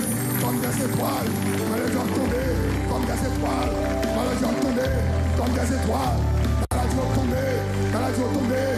comme des étoiles. Dans les jambes tombées, comme des étoiles. Dans les jambes tombées, comme des étoiles. Dans la joie tombée, dans la joie tombée.